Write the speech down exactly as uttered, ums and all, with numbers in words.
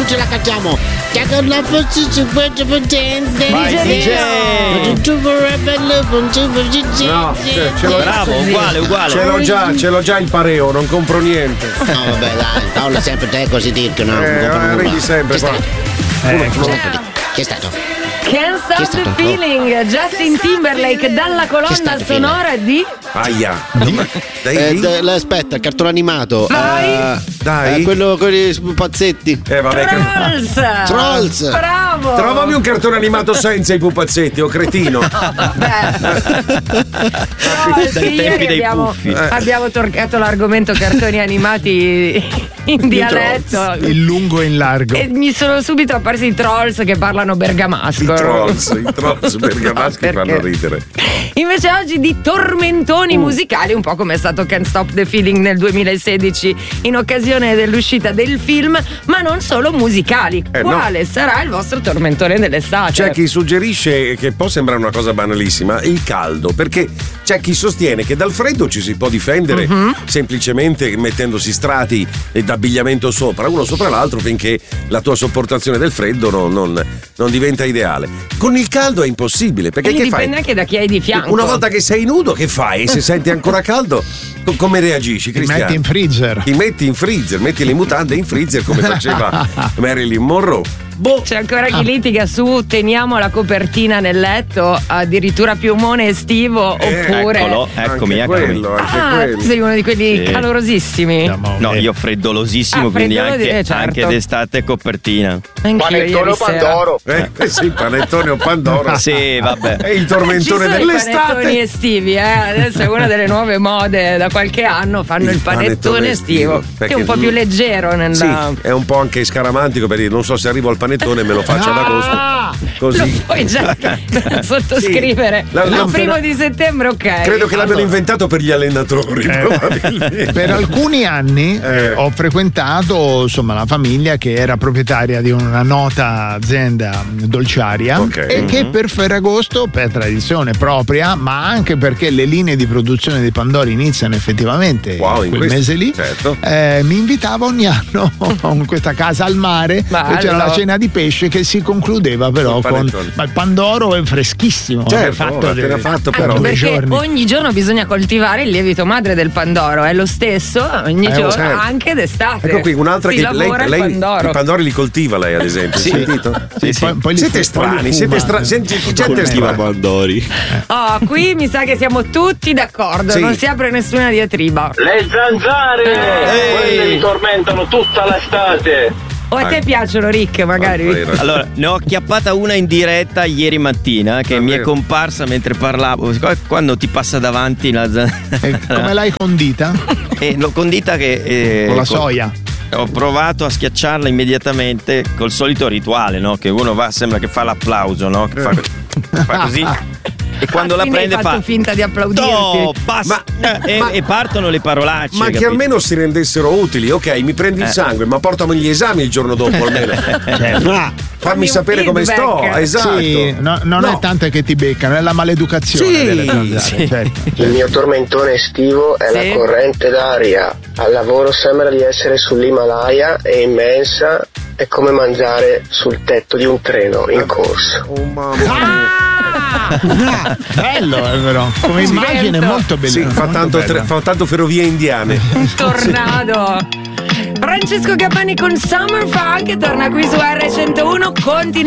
ce la cacciamo. Che con la forza cinquanta potente. Vai, D J. No, ce, ce l'ho, bravo, uguale, uguale. Ce l'ho già, ce l'ho già il pareo, non compro niente. No, vabbè, dai, Paolo, sempre te così dirti, no? Eh, non ridi sempre. Chi è stato? Eh, Chi è stato? Can't Chi è Stop the stato? Feeling, Justin Timberlake dalla colonna stato, sonora di Aia. Dai, Eh, lì? d- aspetta, il cartone animato. Vai. Eh, Dai. eh, quello con i pupazzetti. Eh, vabbè. che- Trolls. Trolls. Bravo. Trovami un cartone animato senza i pupazzetti, o cretino. Trolls, Dai tempi ieri dei abbiamo, puffi. abbiamo toccato l'argomento cartoni animati in dialetto. in lungo e in largo. E mi sono subito apparsi i trolls che parlano bergamasco. I trolls, i trolls bergamaschi No, fanno perché? ridere. Invece oggi di tormentoni Uh. musicali, un po' come è stato Can't Stop the Feeling nel duemilasedici in occasione dell'uscita del film, ma non solo musicali. Eh, no. Quale sarà il vostro tormentone dell'estate? C'è chi suggerisce, che può sembrare una cosa banalissima, il caldo, perché c'è chi sostiene che dal freddo ci si può difendere Mhm. semplicemente mettendosi strati d'abbigliamento sopra, uno sopra l'altro, finché la tua sopportazione del freddo non, non- non diventa ideale. Con il caldo è impossibile, perché Quindi che dipende fai? anche da chi hai di fianco. Una volta che sei nudo, che fai? E se senti ancora caldo, co- come reagisci, Ti Cristiano? metti in freezer. Ti metti in freezer, metti le mutande in freezer come faceva Marilyn Monroe. Boh. C'è ancora chi litiga su teniamo la copertina nel letto, addirittura piumone estivo, Eh, oppure Eccolo, eccomi, anche eccomi. quello, anche ah, quello. tu sei uno di quelli Sì. calorosissimi. Siamo- No, eh, io freddolosissimo, Ah, quindi freddolo anche, di- eh, certo. anche d'estate copertina. Anch'io ieri sera. Eh, eh sì, panettone o pandoro. Sì, vabbè. È il Ci tormentone sono i panettoni dell'estate. estivi, eh? Adesso è una delle nuove mode da qualche anno, fanno il, Il panettone, panettone estivo, estivo, che è perché un po' più leggero nella... Sì, è un po' anche scaramantico, perché non so se arrivo al panettone e me lo faccio ad agosto. Ah, lo Così. puoi già sottoscrivere. Sì. La- Il la- primo di settembre, ok. Credo che l'abbiano Allora. inventato per gli allenatori, probabilmente. Per alcuni anni Eh. ho frequentato insomma la famiglia che era proprietaria di una nota azienda dolciaria Ok. e che per Ferragosto, per tradizione propria, ma anche perché le linee di produzione di Pandoro iniziano effettivamente Wow, in quel questo- mese lì, certo. eh, mi invitava ogni anno in questa casa al mare Bello. e c'era la cena di pesce che si concludeva però Col con panettone. ma il Pandoro è freschissimo, Certo, fatto ora, appena fatto, però. Anche due perché giorni. ogni giorno bisogna coltivare il lievito madre del Pandoro, è lo stesso ogni Eh, giorno, certo. anche d'estate. Ecco qui un'altra si che lavora lei, il lei Pandoro. i pandori li coltiva lei, ad esempio. Sì. Hai sentito? Sì, sì. Poi- poi li Siete fu- poi li strani, fuma. siete strani. Senti, gente Coltiva strana. pandori. Oh, qui mi sa che siamo tutti d'accordo, Sì. non si apre nessuna diatriba. Le zanzare! Quelle mi tormentano tutta l'estate! O a te Ah. piacciono, Rick, magari? Ah, vero. Allora, ne ho acchiappata una in diretta ieri mattina che Ah, mi è vero. comparsa mentre parlavo. Quando ti passa davanti la zanzara. E come l'hai condita? E l'ho condita che. eh, Con la con- soia. Ho provato a schiacciarla immediatamente col solito rituale, no? Che uno va, sembra che fa l'applauso, no? Che fa, fa così. E quando Ah, la quindi prende hai fatto fa. finta di applaudirti. No, passa. Ma- e, ma- e partono le parolacce. Ma che capito? almeno si rendessero utili, ok, mi prendi il Eh. sangue, ma portami gli esami il giorno dopo almeno. Ah, fammi un sapere come sto, feedback. esatto. Sì, no- non No. è tanto che ti beccano, è la maleducazione Sì, delle zanzare, sì. certo. Il mio tormentone estivo è Sì. la corrente d'aria. Al lavoro sembra di essere sull'Himalaya, è immensa, è come mangiare sul tetto di un treno in corsa. Oh mamma mia. Ah, bello eh, però, come immagine è Vento. molto Sì, bellissimo. fa tanto, tre- fa tanto ferrovie indiane. Un tornado. Francesco Gabbani con Summer Funk torna qui su R centouno. Continua